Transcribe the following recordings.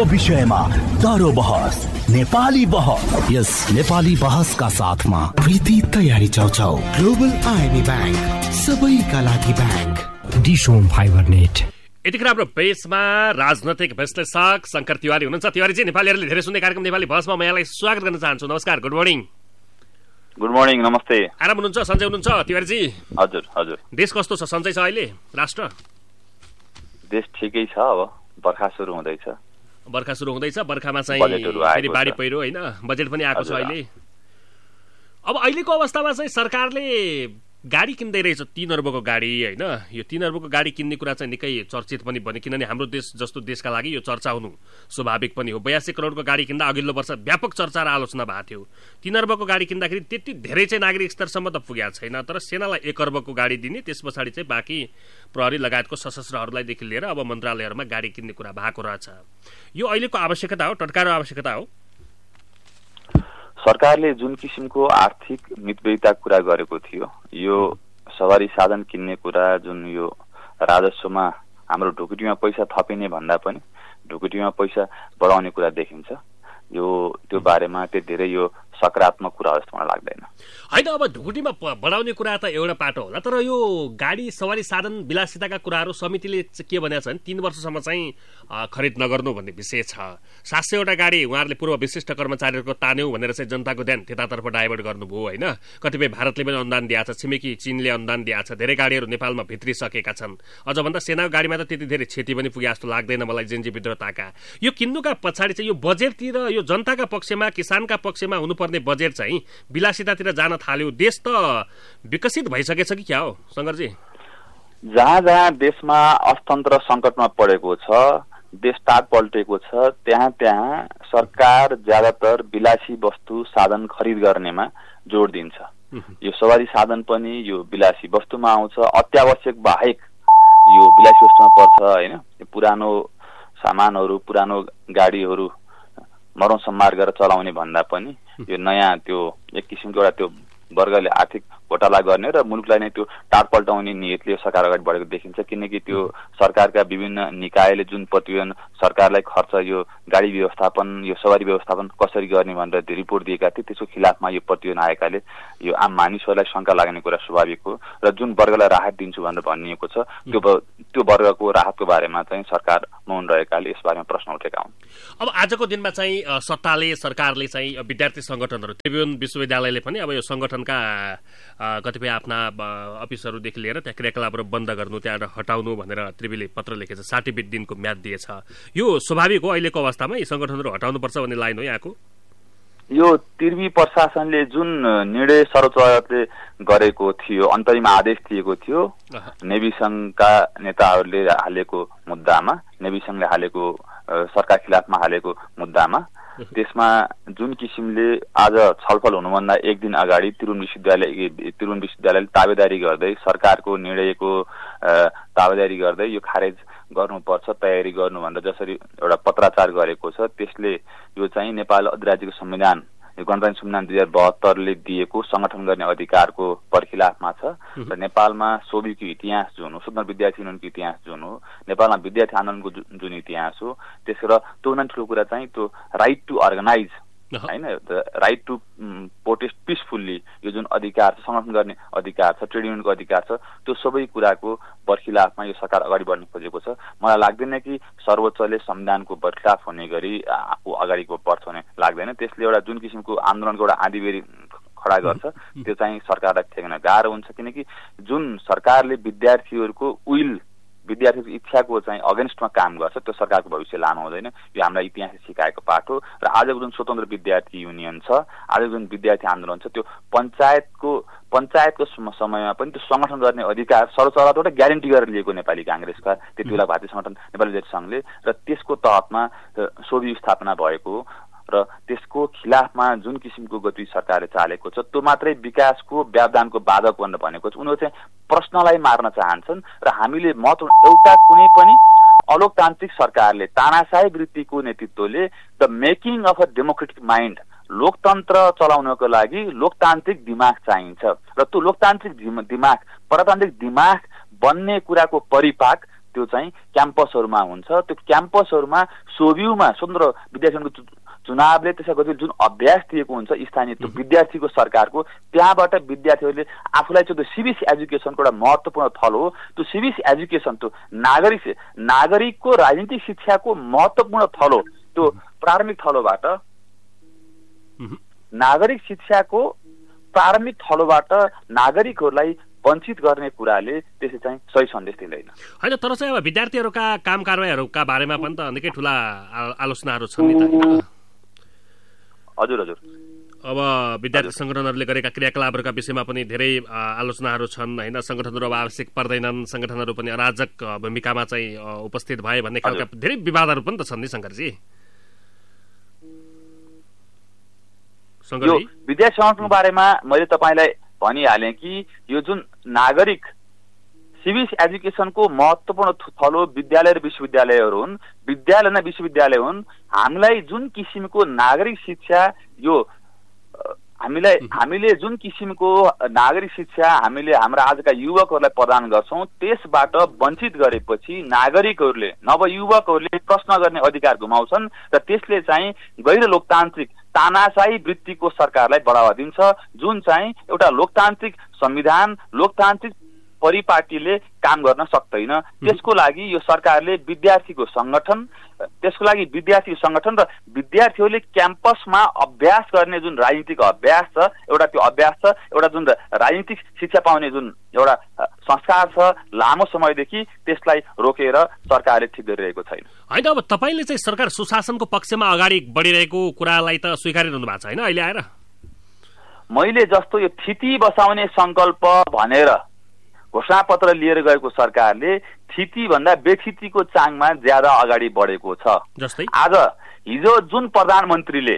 विषयमा दरो बहस, नेपाली बहस। यस नेपाली बहसका साथमा प्रीति तयारी चौचौ, ग्लोबल आइबी बैंक, सबैका लागि बैंक, डिसोम फाइबर नेट। यतिखेर हाम्रो बेसमा राजनैतिक विश्लेषक शंकर तिवारी हुनुहुन्छ। तिवारीजी, नेपालीहरूले धेरै सुन्ने कार्यक्रम नेपाली बहसमा म यहाँलाई स्वागत गर्न चाहन्छु। नमस्कार, गुड मर्निङ। गुड मर्निङ, नमस्ते। आराम हुनुहुन्छ, सन्चै हुनुहुन्छ तिवारीजी? हजुर हजुर। देश कस्तो छ, सन्चै छ अहिले राष्ट्र? देश ठिकै छ, अब बर्खा सुरु हुँदैछ। बर्खामा चाहिँ फेरि बाढी पहिरो होइन, बजेट पनि आएको छ अहिले। अब अहिलेको अवस्थामा चाहिँ सरकारले गाडी किन्दै रहेछ, 3 अर्बको गाडी होइन। यो 3 अर्बको गाडी किन्ने कुरा चाहिँ निकै चर्चित पनि बन्यो, किनभने हाम्रो देश जस्तो देशका लागि यो चर्चा हुनु स्वाभाविक पनि हो। 82 करोडको गाडी किन्दा अघिल्लो वर्ष व्यापक चर्चा र आलोचना भएको थियो। 3 अर्बको गाडी किन्दाखेरि त्यति धेरै चाहिँ नागरिक स्तरसम्म त पुगेको छैन, तर सेनालाई 1 अर्बको गाडी दिने, त्यस पछाडि चाहिँ बाँकी प्रहरी लगायतको सशस्त्रहरूलाईदेखि लिएर अब मन्त्रालयहरूमा गाडी किन्ने कुरा भएको रहेछ। यो अहिलेको आवश्यकता हो, टटकारो आवश्यकता हो? सरकारले जुन किसिमको आर्थिक मितव्ययिता कुरा गरेको थियो, यो सवारी साधन किन्ने कुरा, जुन यो राजस्वमा हाम्रो ढुकुटीमा पैसा थपिने भन्दा पनि ढुकुटीमा पैसा बढाउने कुरा देखिन्छ। त्यो बारेमा त्यति धेरै यो सकारात्मक कुरा जस्तो मलाई लाग्दैन। होइन, अब ढुकुटीमा बढाउने कुरा त एउटा पाटो होला, तर यो गाडी सवारी साधन विलासिताका कुराहरू समितिले के भनेको छ भने 3 वर्षसम्म चाहिँ खरिद नगर्नु भन्ने विषय छ। 700 वटा गाडी उहाँहरूले पूर्व विशिष्ट कर्मचारीहरूको तान्यौँ भनेर चाहिँ जनताको ध्यान त्यतातर्फ डाइभर्ट गर्नुभयो होइन। कतिपय भारतले पनि अनुदान दिएको छ, छिमेकी चीनले अनुदान दिएको छ, धेरै गाडीहरू नेपालमा भित्रिसकेका छन्। अझ भन्दा सेनाको गाडीमा त त्यति धेरै क्षति पनि पुगे जस्तो लाग्दैन मलाई, जेनजी विद्रोहताका। यो किन्नुका पछाडि चाहिँ यो बजेटतिर, यो जनताका पक्षमा, किसानका पक्षमा हुनुपर्ने बजेट चाहिँ विलासितातिर जान थाल्यो। देश त विकसित भइसकेछ कि क्या हो शंकरजी? जहाँ जहाँ देशमा अर्थतन्त्र सङ्कटमा परेको छ, देश टाट पल्टेको छ, त्यहाँ सरकार ज्यादातर विलासी वस्तु साधन खरिद गर्नेमा जोड दिन्छ। यो सवारी साधन पनि यो विलासी वस्तुमा आउँछ, अत्यावश्यक बाहेक यो विलासी वस्तुमा पर्छ होइन। पुरानो सामानहरू, पुरानो गाडीहरू मरौँ सम्मार गरेर चलाउने भन्दा पनि यो नयाँ त्यो एक किसिमको एउटा त्यो वर्गले आर्थिक घोटाला गर्ने र मुलुकलाई नै त्यो टाट पल्टाउने नियतले सरकार अगाडि बढेको देखिन्छ। किनकि त्यो सरकारका विभिन्न निकायले जुन प्रतिवेदन सरकारलाई खर्च, यो गाडी व्यवस्थापन, यो सवारी व्यवस्थापन कसरी गर्ने भनेर रिपोर्ट दिएका थिए, त्यसको खिलाफमा यो प्रतिवेदन आएकाले यो आम मानिसहरूलाई शङ्का लाग्ने कुरा स्वाभाविक हो। र जुन वर्गलाई राहत दिन्छु भनेर भनिएको छ, त्यो वर्गको राहतको बारेमा चाहिँ सरकार मौन रहेकाले यसबारेमा प्रश्न उठेका हुन्। अब आजको दिनमा चाहिँ सत्ताले, सरकारले चाहिँ विद्यार्थी सङ्गठनहरू, त्रिभुवन विश्वविद्यालयले पनि अब यो सङ्गठनका कतिपय आफ्ना अफिसहरूदेखि लिएर त्यहाँ क्रियाकलापहरू बन्द गर्नु, त्यहाँबाट हटाउनु भनेर त्रिवीले पत्र लेखेछ। 60 दिनको म्याद दिएछ। यो स्वाभाविक हो, अहिलेको अवस्थामा यी सङ्गठनहरू हटाउनुपर्छ भन्ने लाइन हो यहाँको? यो त्रिवी प्रशासनले जुन निर्णय सर्वोच्च अदालतले गरेको थियो, अन्तरिम आदेश दिएको थियो, नेभी सङ्घका नेताहरूले हालेको मुद्दामा, नेभी सङ्घले हालेको सरकार खिलाफमा हालेको मुद्दामा, त्यसमा जुन किसिमले आज छलफल हुनुभन्दा 1 दिन अगाडि त्रिभुवन विश्वविद्यालयले ताबेदारी गर्दै, सरकारको निर्णयको ताबेदारी गर्दै यो खारेज गर्नुपर्छ, तयारी गर्नु भनेर जसरी एउटा पत्राचार गरेको छ, त्यसले यो चाहिँ नेपाल अधिराज्यको संविधान, यो गणतन्त्र संविधान 2072ले दिएको संगठन गर्ने अधिकारको परिखिलाफमा छ। र नेपालमा सोभिको इतिहास जुन हो, स्वतन्त्र विद्यार्थी युनियनको इतिहास जुन हो, नेपालमा विद्यार्थी आन्दोलनको जुन इतिहास हो, त्यसो र त्योभन्दा ठुलो कुरा चाहिँ त्यो राइट टु अर्गनाइज होइन, राइट टु प्रोटेस्ट पिसफुल्ली, यो जुन अधिकार छ, संगठन गर्ने अधिकार छ, ट्रेड युनियनको अधिकार छ, त्यो सबै कुराको बर्खिलाफमा यो सरकार अगाडि बढ्न खोजेको छ। मलाई लाग्दैन कि सर्वोच्चले संविधानको बर्खिलाफ हुने गरी आफू अगाडि बढ्छ भन्ने लाग्दैन। त्यसले एउटा जुन किसिमको आन्दोलनको एउटा आँधीबेरी खडा गर्छ, त्यो चाहिँ सरकारलाई ठेक्न गाह्रो हुन्छ। किनकि जुन सरकारले विद्यार्थीहरूको विद्यार्थीको इच्छाको चाहिँ अगेन्स्टमा काम गर्छ, त्यो सरकारको भविष्य लामो हुँदैन। यो हामीलाई इतिहासले सिकाएको पाठ हो। र आजको जुन स्वतन्त्र विद्यार्थी युनियन छ, आजको जुन विद्यार्थी आन्दोलन छ, त्यो पञ्चायतको समयमा पनि त्यो संगठन गर्ने अधिकार सर्वोच्च अदालतबाट ग्यारेन्टी गरेर लिएको नेपाली काङ्ग्रेसका त्यति बेला भारतीय संगठन नेपाली विद्यार्थी सङ्घले, र त्यसको तहतमा सोभि स्थापना भएको र त्यसको खिलाफमा जुन किसिमको गति सरकारले चालेको छ, त्यो मात्रै विकासको व्यवधानको बाधक भनेर भनेको छ। उनीहरू चाहिँ प्रश्नलाई मार्न चाहन्छन् र हामीले एउटा कुनै पनि अलोकतान्त्रिक सरकारले, तानाशाही वृत्तिको नेतृत्वले the making of a democratic mind, लोकतन्त्र चलाउनको लागि लोकतान्त्रिक दिमाग चाहिन्छ र त्यो लोकतान्त्रिक दिमाग, प्रजातान्त्रिक दिमाग बन्ने कुराको परिपाक त्यो चाहिँ क्याम्पसहरूमा हुन्छ। त्यो क्याम्पसहरूमा सोभ्यूमा स्वतन्त्र विद्यार्थीहरूको चुनावले त्यसै गरी जुन अभ्यास दिएको हुन्छ स्थानीय त्यो विद्यार्थीको सरकारको, त्यहाँबाट विद्यार्थीहरूले आफूलाई चाहिँ त्यो सिबिएसई एजुकेसनको एउटा महत्त्वपूर्ण थल हो। त्यो सिबिएसई एजुकेसन त्यो नागरिकको राजनीतिक शिक्षाको महत्त्वपूर्ण थल हो। त्यो प्रारम्भिक थलोबाट नागरिक शिक्षाको प्रारम्भिक थलोबाट नागरिकहरूलाई वञ्चित गर्ने कुराले त्यसले चाहिँ सही सन्देश दिँदैन होइन। तर चाहिँ अब विद्यार्थीहरूका काम कारबाहीहरूका बारेमा पनि त निकै ठुला आलोचनाहरू छन् नि त। हजुर हजुर। अब विद्यार्थी संगठनहरूले गरेका क्रियाकलापहरूका विषयमा पनि धेरै आलोचनाहरू छन् होइन। संगठनहरू अब आवश्यक पर्दैनन्, संगठनहरू पनि अराजक भूमिकामा चाहिँ उपस्थित भए भन्ने खालका धेरै विवादहरू पनि त छन् नि शङ्करजी। यो विद्यार्थी संगठनको बारेमा मैले तपाईँलाई भनिहालेँ कि यो जुन नागरिक सिभिल एजुकेसनको महत्त्वपूर्ण थलो विद्यालय र विश्वविद्यालयहरू हुन्। विद्यालय न विश्वविद्यालय हुन्। हामीलाई जुन किसिमको नागरिक शिक्षा यो हामीले जुन किसिमको नागरिक शिक्षा हामीले हाम्रा आजका युवकहरूलाई प्रदान गर्छौँ, त्यसबाट वञ्चित गरेपछि नागरिकहरूले नवयुवकहरूले प्रश्न गर्ने अधिकार गुमाउँछन् र त्यसले चाहिँ गैर लोकतान्त्रिक तानाशाही वृत्तिको सरकारलाई बढावा दिन्छ, जुन चाहिँ एउटा लोकतान्त्रिक संविधान लोकतान्त्रिक परिपाटीले काम गर्न सक्दैन। त्यसको लागि यो सरकारले विद्यार्थीको संगठन र विद्यार्थीहरूले क्याम्पसमा अभ्यास गर्ने जुन राजनीतिक अभ्यास छ, एउटा त्यो अभ्यास छ, एउटा जुन राजनीतिक शिक्षा पाउने जुन एउटा संस्कार छ, लामो समयदेखि त्यसलाई रोकेर सरकारले ठिक गरिरहेको छैन। होइन, अब तपाईँले चाहिँ सरकार सुशासनको पक्षमा अगाडि बढिरहेको कुरालाई त स्वीकारिरहनु भएको छ होइन अहिले आएर? मैले जस्तो यो थिति बसाउने संकल्प भनेर घोषणापत्र लिएर गएको सरकारले थिति भन्दा बेथितिको चाङमा ज्यादा अगाडि बढेको छ। जस्तै हिजो जुन प्रधानमन्त्रीले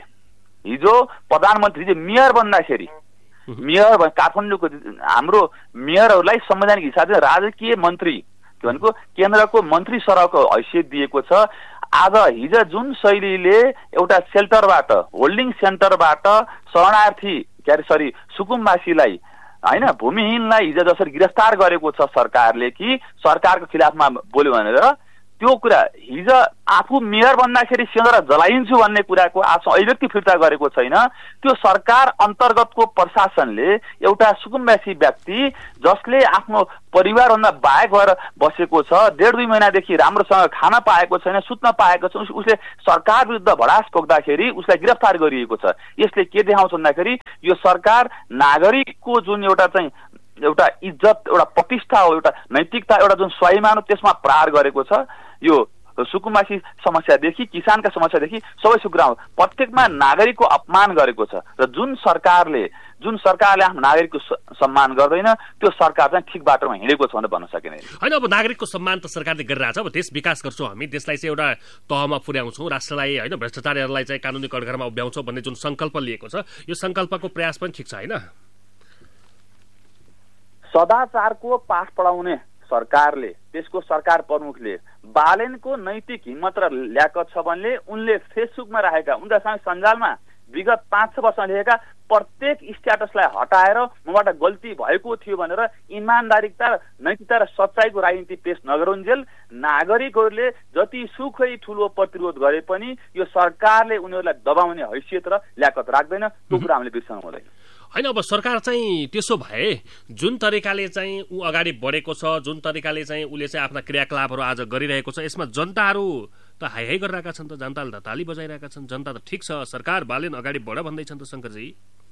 मेयर बन्दाखेरि काठमाडौँको हाम्रो मेयरहरूलाई संवैधानिक हिसाबले राजकीय मन्त्री के भनेको केन्द्रको मन्त्री सरहको हैसियत दिएको छ। आज हिजो जुन शैलीले एउटा सेल्टरबाट होल्डिङ सेन्टरबाट शरणार्थी सुकुम्बासीलाई होइन भूमिहीनलाई हिजो जसरी गिरफ्तार गरेको छ सरकारले कि सरकारको खिलाफमा बोल्यो भनेर, त्यो कुरा हिजो आफू मेयर बन्दाखेरि सिंहदरा जलाइन्छु भन्ने कुराको अभिव्यक्ति फिर्ता गरेको छैन। त्यो सरकार अन्तर्गतको प्रशासनले एउटा सुकुम्बासी व्यक्ति जसले आफ्नो परिवारभन्दा बाहेक भएर बसेको छ, 1.5-2 महिनादेखि राम्रोसँग खान पाएको छैन, सुत्न पाएको छ, उसले सरकार विरुद्ध भडास पोख्दाखेरि उसलाई गिरफ्तार गरिएको छ। यसले के देखाउँछ भन्दाखेरि यो सरकार नागरिकको जुन एउटा इज्जत, एउटा प्रतिष्ठा हो, एउटा नैतिकता, एउटा जुन स्वाभिमान हो त्यसमा प्रहार गरेको छ। यो सुकुम्बासी समस्यादेखि किसानका समस्यादेखि सबै सुकुरामा प्रत्येकमा नागरिकको अपमान गरेको छ र जुन सरकारले आफ्नो नागरिकको सम्मान गर्दैन त्यो सरकार चाहिँ ठिक बाटोमा हिँडेको छ भनेर भन्न सकिँदैन। होइन, अब नागरिकको सम्मान त सरकारले गरिरहेछ। अब देश विकास गर्छौँ हामी, देशलाई चाहिँ एउटा तहमा पुर्याउँछौँ, राष्ट्रलाई होइन भ्रष्टाचारीहरूलाई चाहिँ कानुनी कठघरामा उभ्याउँछौँ भन्ने जुन सङ्कल्प लिएको छ, यो सङ्कल्पको प्रयास पनि ठिक छ होइन। सदाचारको पाठ पढाउने सरकारले, त्यसको सरकार प्रमुखले बालेनको नैतिक हिम्मत र ल्याकत छ भने उनले फेसबुकमा राखेका उनका सञ्जालमा विगत 5-6 वर्ष लेखेका प्रत्येक स्ट्याटसलाई हटाएर मबाट गल्ती भएको थियो भनेर इमानदारिता, नैतिकता र सच्चाइको राजनीति पेश नगरुन्जेल नागरिकहरूले जति सुखै ठुलो प्रतिरोध गरे पनि यो सरकारले उनीहरूलाई दबाउने हैसियत र ल्याकत राख्दैन। त्यो कुरा हामीले बिर्सनु हुँदैन। होइन, अब सरकार चाहिँ त्यसो भए जुन तरिकाले चाहिँ ऊ अगाडि बढेको छ, जुन तरिकाले चाहिँ उसले चाहिँ आफ्ना क्रियाकलापहरू आज गरिरहेको छ, यसमा जनताहरू त हाई गरिरहेका छन्, त जनताले त ताली बजाइरहेका छन्, जनता त ठिक छ सरकार बालेन अगाडि बढ भन्दैछन् त शङ्करजी।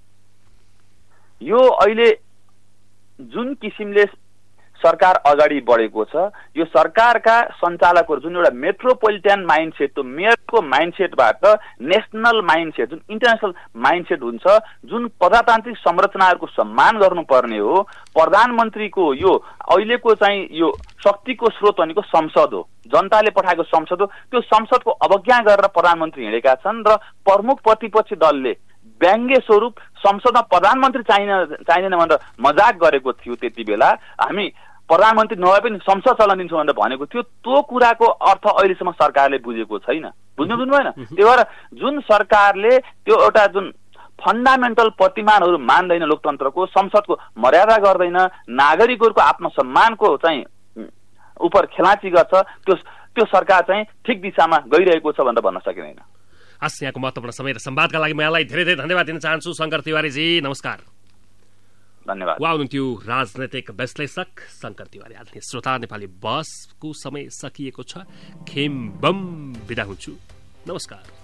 यो अहिले जुन किसिमले सरकार अगाडि बढेको छ, यो सरकारका सञ्चालकहरू जुन एउटा मेट्रोपोलिटन माइन्डसेट, त्यो मेयरको माइन्डसेटबाट नेसनल माइन्डसेट, जुन इन्टरनेसनल माइन्डसेट हुन्छ, जुन प्रजातान्त्रिक संरचनाहरूको सम्मान गर्नुपर्ने हो। प्रधानमन्त्रीको यो अहिलेको चाहिँ यो शक्तिको स्रोत भनेको संसद हो, जनताले पठाएको संसद हो। त्यो संसदको अवज्ञा गरेर प्रधानमन्त्री हिँडेका छन् र प्रमुख प्रतिपक्षी दलले व्यङ्ग्य स्वरूप संसदमा प्रधानमन्त्री चाहिँदैन भनेर मजाक गरेको थियो। त्यति बेला हामी प्रधानमन्त्री नभए पनि संसद चलाउन दिन्छौँ भनेर भनेको थियो। त्यो कुराको अर्थ अहिलेसम्म सरकारले बुझेको छैन, बुझ्नु भएन। त्यही भएर जुन सरकारले त्यो एउटा जुन फन्डामेन्टल प्रतिमानहरू मान्दैन, लोकतन्त्रको संसदको मर्यादा गर्दैन, नागरिकहरूको आत्मसम्मानको चाहिँ उपर खेलाची गर्छ त्यो सरकार चाहिँ ठिक दिशामा गइरहेको छ भनेर भन्न सकिँदैन। हस्, यहाँको महत्त्वपूर्ण समय र संवादका लागि म यहाँलाई धेरै धेरै धन्यवाद दिन चाहन्छु शङ्कर तिवारीजी। नमस्कार। धन्यवाद। उहाँ हुनुहुन्थ्यो राजनैतिक विश्लेषक शङ्कर तिवारी। आदरणीय श्रोता, नेपाली बहसको समय सकिएको छ। खेम बम बिदा हुन्छु। नमस्कार।